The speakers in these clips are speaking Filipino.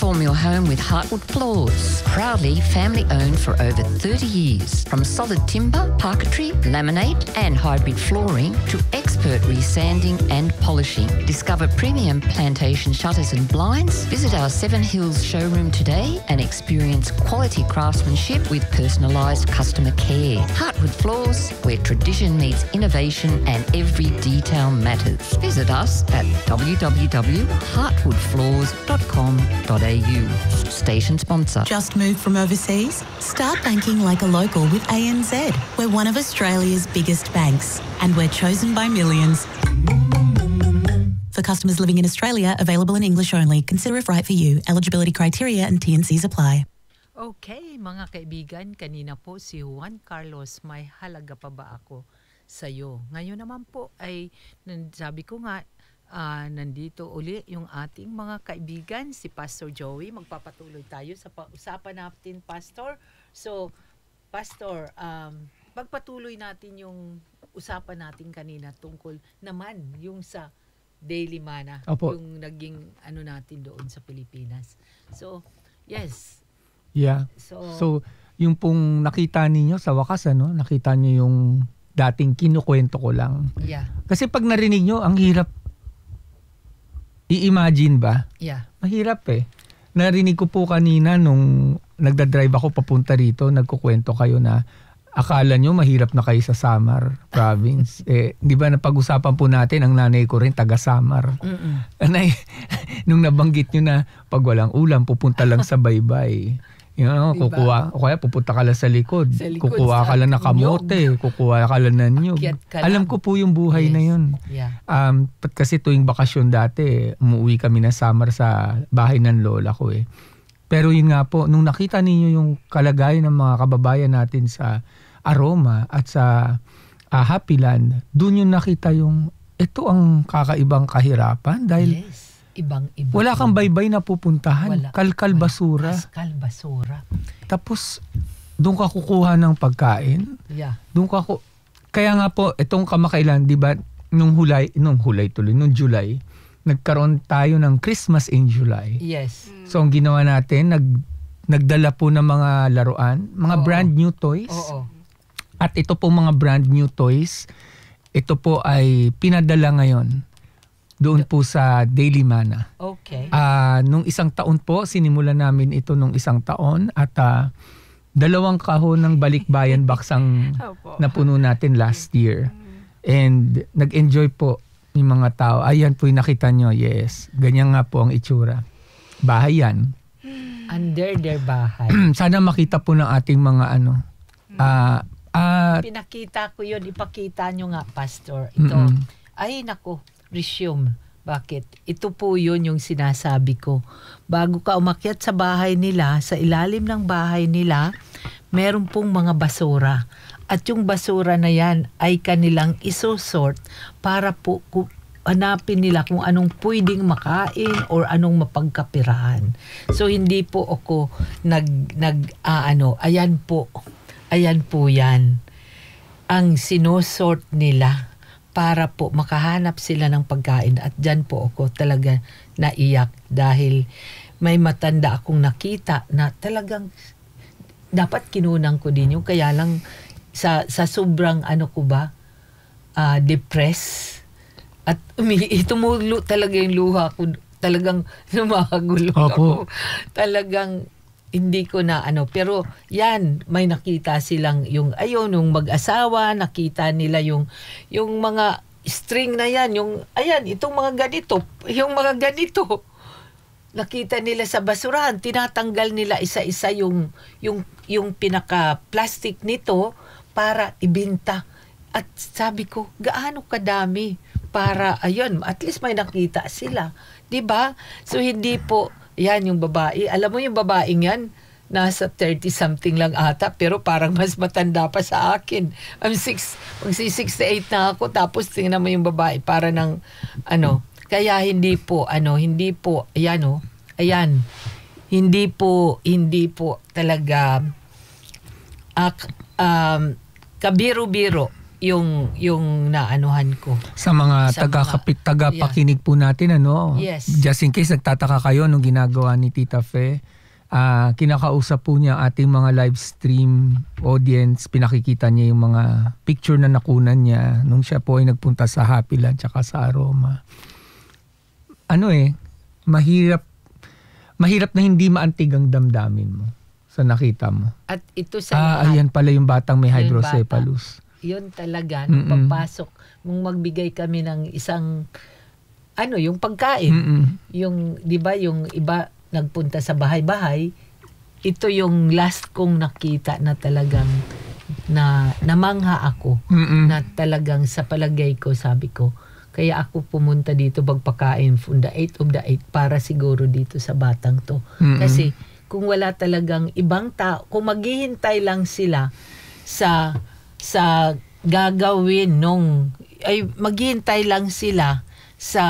Transform your home with Heartwood Floors. Proudly family owned for over 30 years. From solid timber, parquetry, laminate and hybrid flooring to expert resanding and polishing. Discover premium plantation shutters and blinds. Visit our Seven Hills showroom today and experience quality craftsmanship with personalised customer care. Heartwood Floors, where tradition meets innovation and every detail matters. Visit us at www.heartwoodfloors.com.au. Station sponsor. Just moved from overseas? Start banking like a local with ANZ. We're one of Australia's biggest banks and we're chosen by millions. For customers living in Australia, available in English only. Consider if right for you. Eligibility criteria and T&Cs apply. Okay, mga kaibigan, kanina po si Juan Carlos, may halaga pa ba ako sa'yo? Ngayon naman po ay, sabi ko nga, nandito uli yung ating mga kaibigan, si Pastor Joey. Magpapatuloy tayo sa usapan natin, Pastor. So, Pastor, pagpatuloy natin yung usapan natin kanina tungkol naman yung sa Daily Mana. Opo. Yung naging natin doon sa Pilipinas. So, yes. Yeah. So yung pong nakita ninyo sa wakas, nakita niyo yung dating kinukwento ko lang. Yeah. Kasi pag narinig nyo, ang hirap i-imagine ba? Yeah. Mahirap eh. Narinig ko po kanina nung nagdadrive ako papunta rito, nagkukwento kayo na akala nyo mahirap na kayo sa Samar province. Di ba napag-usapan po natin, ang nanay ko rin taga Samar. Anay, nung nabanggit nyo na pag walang ulam, pupunta lang sa baybay. Diba? Kukuha, o kaya pupunta ka lang sa likod. Kukuha ka lang na kamote, kukuha ka lang na nyug. Alam ko po yung buhay na yun. Yeah. Kasi tuwing bakasyon dati, umuwi kami na Samar sa bahay ng lola ko eh. Pero yun nga po, nung nakita ninyo yung kalagayan ng mga kababayan natin sa Aroma at sa Happy Land, dun yung nakita yung, ito ang kakaibang kahirapan dahil ibang-iba. Wala kang baybay na pupuntahan. Kalkal basura. Kalkal basura. Tapos, doon ka kukuha ng pagkain. Yeah. Kaya nga po, itong kamakailan, di ba, nung July, nagkaroon tayo ng Christmas in July. Yes. So, ang ginawa natin, nagdala po ng mga laruan, mga brand new toys. Oo. At ito po mga brand new toys, ito po ay pinadala ngayon doon po sa Daily Mana. Okay. Nung isang taon po, sinimulan namin ito nung isang taon at 2 kahon ng balikbayan box ang napuno natin last year. And nag-enjoy po yung mga tao. Ayan po yung nakita nyo, yes. Ganyan nga po ang itsura. Bahay yan. Under their bahay. Sana makita po ng ating mga pinakita ko yun, ipakita nyo nga, Pastor. Ito, ay nako, resume. Bakit? Ito po yun yung sinasabi ko. Bago ka umakyat sa bahay nila, sa ilalim ng bahay nila, meron pong mga basura. At yung basura na yan ay kanilang isusort para po hanapin nila kung anong pwedeng makain or anong mapagkapirahan. So hindi po ako ayan po yan. Ang sinusort nila para po makahanap sila ng pagkain. At dyan po ako talaga naiyak dahil may matanda akong nakita na talagang dapat kinunang ko din yung kaya lang sa sobrang depressed at tumulo talaga yung luha ko, talagang lumagulo ako. Talagang hindi ko na pero yan, may nakita silang yung nung mag-asawa, nakita nila yung mga string na yan, itong mga ganito, nakita nila sa basurahan, tinatanggal nila isa-isa yung pinaka-plastic nito para ibenta. At sabi ko, gaano kadami para, at least may nakita sila. Diba? So, hindi po, yan yung babae. Alam mo yung babaeng yan, nasa 30-something lang ata, pero parang mas matanda pa sa akin. Magsi-68 na ako, tapos tingnan mo yung babae, para ng, kaya hindi po, hindi po talaga, kabiro-biro yung naanuhan ko. Sa mga Sa tagapakinig po natin, Yes. just in case nagtataka kayo nung ginagawa ni Tita Fe, kinakausap po niya ating mga live stream audience, pinakikita niya yung mga picture na nakunan niya nung siya po ay nagpunta sa Happy Land tsaka sa Aroma. Mahirap na hindi maantig ang damdamin mo sa nakita mo. At ito sa lahat, ayan pala yung batang may hydrocephalus. yun talaga, nung papasok, nung magbigay kami ng isang, yung pagkain. Yung, di ba, yung iba nagpunta sa bahay-bahay, ito yung last kong nakita na talagang na namangha ako. Na talagang sa palagay ko, sabi ko, kaya ako pumunta dito magpakain from the 8 of the 8 para siguro dito sa batang to. Kasi kung wala talagang ibang tao, kung maghihintay lang sila sa gagawin maghihintay lang sila sa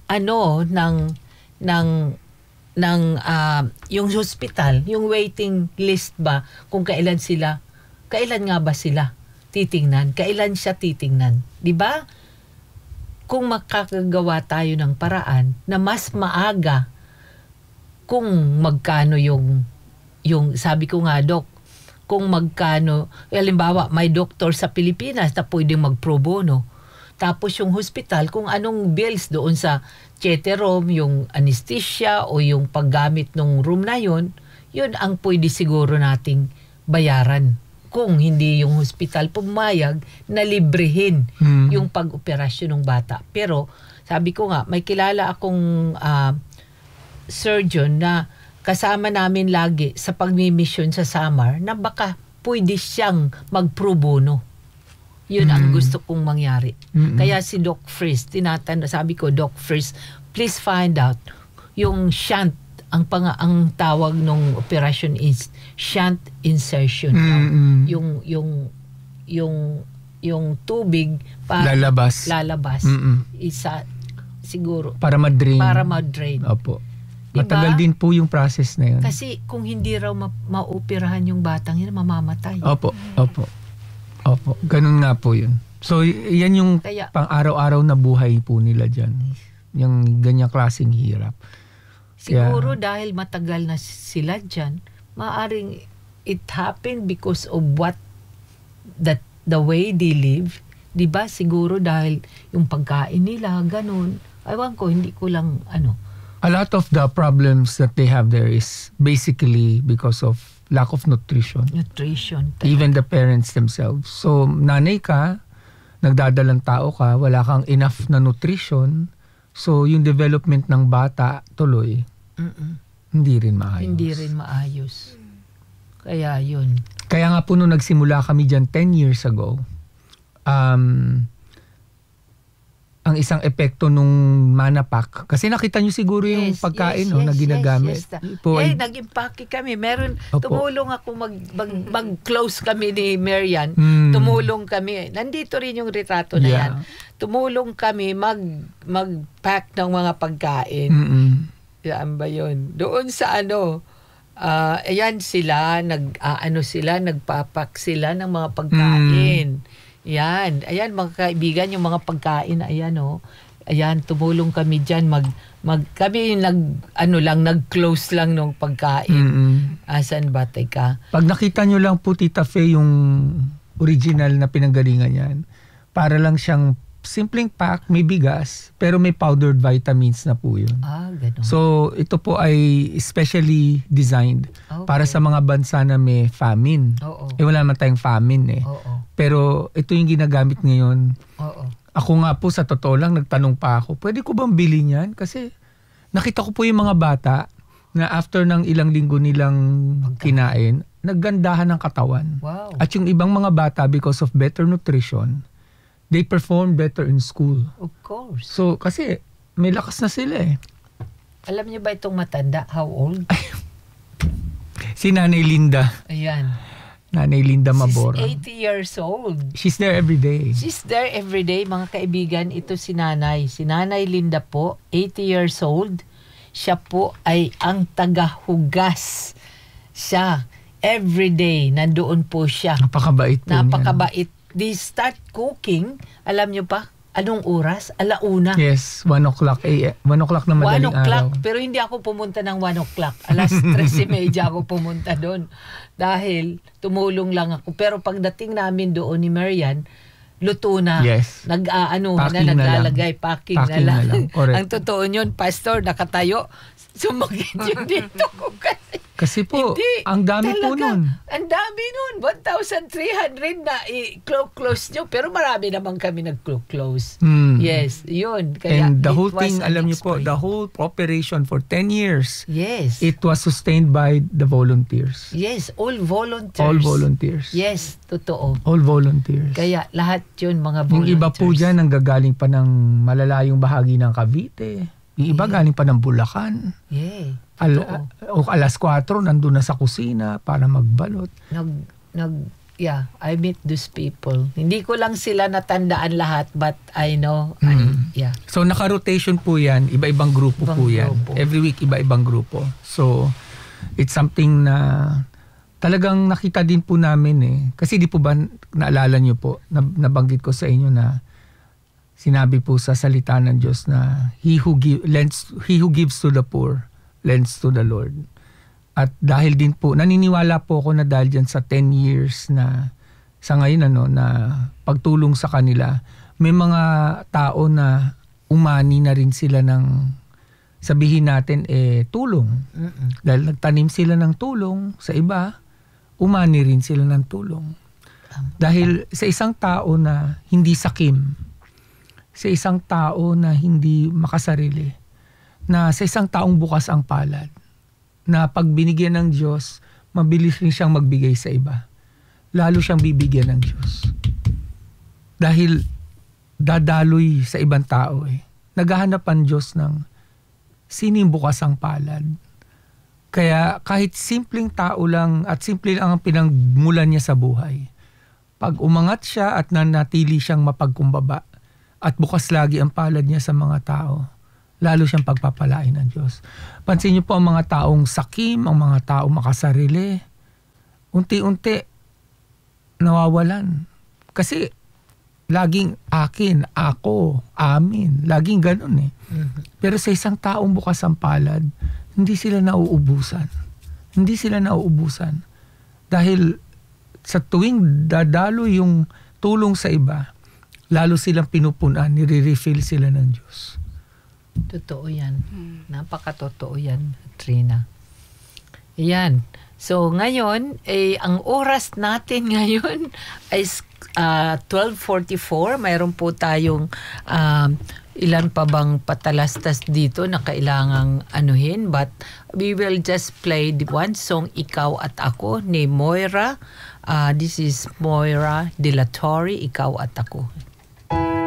yung hospital, yung waiting list ba, kung kailan nga ba sila titingnan, kailan siya titingnan, di ba? Kung makakagawa tayo ng paraan na mas maaga, kung magkano yung sabi ko nga, Dok, kung magkano, halimbawa may doktor sa Pilipinas na pwedeng mag-pro bono, tapos yung hospital, kung anong bills doon sa theater room, yung anesthesia o yung paggamit ng room na yun ang pwede siguro nating bayaran. Kung hindi yung hospital pumayag na librehin yung pag-operasyon ng bata. Pero sabi ko nga, may kilala akong surgeon na kasama namin lagi sa pagmi-mission sa Samar na baka pwede siyang mag-pro bono. Yun ang gusto kong mangyari. Kaya si Doc Fris, sabi ko, Doc Fris, please find out yung shunt, ang tawag ng operation is shunt insertion. Yung tubig para lalabas. Isa siguro para ma-drain. Opo. Matagal din po yung process na yun. Kasi kung hindi raw maoperahan yung batang yun, mamamatay. Opo. Ganun nga po yun. So, yan yung pang-araw-araw na buhay po nila dyan. Yung ganyang klaseng hirap. Siguro dahil matagal na sila dyan, maaring it happened because of the way they live. Diba? Siguro dahil yung pagkain nila, ganun. Ewan ko, hindi ko lang A lot of the problems that they have there is basically because of lack of nutrition. Even the parents themselves. So, nanay ka, nagdadalang tao ka, wala kang enough na nutrition, so yung development ng bata tuloy, hindi rin maayos. Kaya yun. Kaya nga po nung nagsimula kami dyan 10 years ago, ang isang epekto nung Manapak, kasi nakita nyo siguro yung pagkain na ginagamit. Nag-impake kami. Tumulong ako mag-close kami ni Marian. Tumulong kami. Nandito rin yung retrato na yan. Tumulong kami mag-pack ng mga pagkain. Yan ba yun? Doon sa ayan sila, nagpapak sila ng mga pagkain. Yan. Ayan, mga kaibigan, yung mga pagkain, ayan, Ayan, tumulong kami dyan. Kami nag-close lang nung pagkain. Asan ba, teka? Pag nakita nyo lang po, Tita Fe, yung original na pinanggalingan yan, para lang siyang simpleng pack, may bigas, pero may powdered vitamins na po yun. Ganun. So, ito po ay especially designed para sa mga bansa na may famine. Wala naman tayong famine . Pero ito yung ginagamit ngayon. Ako nga po, sa totoo lang, nagtanong pa ako, pwede ko bang bilhin yan? Kasi nakita ko po yung mga bata na after ng ilang linggo nilang kinain, naggandahan ng katawan. Wow. At yung ibang mga bata, because of better nutrition, they perform better in school. Of course. So, kasi may lakas na sila . Alam niyo ba itong matanda? How old? Si Nanay Linda. Ayan. Nanay Linda Mabora. She's 80 years old. She's there every day. She's there every day, mga kaibigan. Ito si Nanay. Si Nanay Linda po, 80 years old. Siya po ay ang tagahugas. Siya, every day, nandoon po siya. Napakabait po niya. they start cooking, alam nyo pa, anong oras? 1:00. Yes, 1 o'clock na madaling 1 o'clock, araw. pero hindi ako pumunta ng 1 o'clock. 3:30 ako pumunta doon. Dahil tumulong lang ako. Pero pagdating namin doon ni Marian, luto na. Yes. Naglalagay, packing na lang. Correct. Ang totoo yun, Pastor, nakatayo. Sumakit yun dito ko Kasi po, hindi, ang dami po talaga, nun. Ang dami nun. 1,300 na i-close nyo. Pero marami naman kami nag-close. Yes, yun. Kaya And the whole thing, alam niyo po, the whole operation for 10 years, yes, it was sustained by the volunteers. yes, all volunteers. All volunteers. Yes, totoo. All volunteers. Kaya lahat yun, mga Yung volunteers. iba po dyan, nanggagaling pa ng malalayong bahagi ng Cavite. Yung iba galing pa ng Bulacan. Yeah. O alas 4, nandun na sa kusina para magbalot. I meet those people. Hindi ko lang sila natandaan lahat, but I know. Yeah. So naka-rotation po yan, iba-ibang grupo po yan. Grupo. Every week, iba-ibang grupo. So, it's something na talagang nakita din po namin eh. Kasi di po ba, naalala nyo po, nabanggit ko sa inyo na sinabi po sa salita ng Diyos na he who gives to the poor, lends to the Lord. At dahil din po, naniniwala po ako na dahil dyan sa 10 years na sa ngayon na pagtulong sa kanila, may mga tao na umani na rin sila ng, sabihin natin, tulong. Dahil nagtanim sila ng tulong sa iba, umani rin sila ng tulong. Dahil sa isang tao na hindi sakim, sa isang tao na hindi makasarili, na sa isang taong bukas ang palad, na pag binigyan ng Diyos, mabilis rin siyang magbigay sa iba. Lalo siyang bibigyan ng Diyos. Dahil dadaloy sa ibang tao eh. Naghahanap ang Diyos ng sino yung bukas ang palad. Kaya kahit simpleng tao lang at simple lang ang pinagmulan niya sa buhay, pag umangat siya at nanatili siyang mapagkumbaba, at bukas lagi ang palad niya sa mga tao, lalo siyang pagpapalain ng Diyos. Pansin niyo po ang mga taong sakim, ang mga taong makasarili, unti-unti nawawalan. Kasi laging akin, ako, amin, laging ganun eh. Pero sa isang taong bukas ang palad, hindi sila nauubusan. Hindi sila nauubusan. Dahil sa tuwing dadalo yung tulong sa iba, lalo silang pinupunan, nire-refill sila ng Diyos. Totoo yan. Napakatotoo yan, Trina. Yan. So, ngayon, ang oras natin ngayon ay 12:44. Mayroon po tayong ilan pa bang patalastas dito na kailangang anuhin. But we will just play the one song, Ikaw at Ako, ni Moira. This is Moira De La Torre, Ikaw at Ako.